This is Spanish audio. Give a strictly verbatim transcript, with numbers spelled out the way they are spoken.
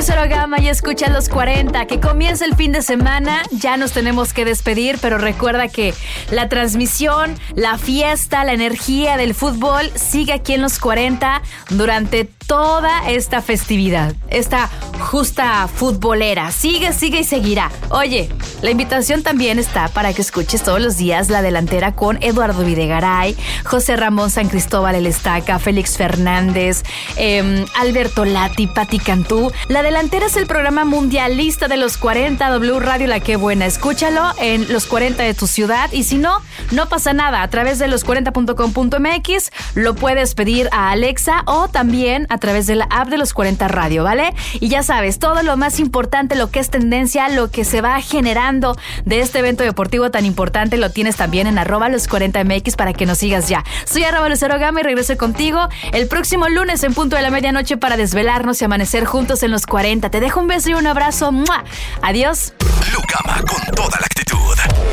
Lucero Gama y escucha los cuarenta, que comienza el fin de semana, ya nos tenemos que despedir, pero recuerda que la transmisión, la fiesta, la energía del fútbol sigue aquí en los cuarenta durante toda esta festividad, esta justa futbolera. Sigue, sigue y seguirá. Oye, la invitación también está para que escuches todos los días La Delantera con Eduardo Videgaray, José Ramón San Cristóbal El Estaca, Félix Fernández, eh, Alberto Lati, Pati Cantú. La Delantera es el programa mundialista de los cuarenta, W Radio La Qué Buena. Escúchalo en los cuarenta de tu ciudad y si no, no pasa nada. A través de los cuarenta punto com punto m x lo puedes pedir a Alexa o también a través de la app de los cuarenta Radio, ¿vale? Y ya sabes, todo lo más importante, lo que es tendencia, lo que se va generando de este evento deportivo tan importante, lo tienes también en arroba los cuarenta m x para que nos sigas ya. Soy arroba Lucero Gama y regreso contigo el próximo lunes en punto de la medianoche para desvelarnos y amanecer juntos en los cuarenta. Te dejo un beso y un abrazo. ¡Mua! Adiós. Lucama con toda la actitud.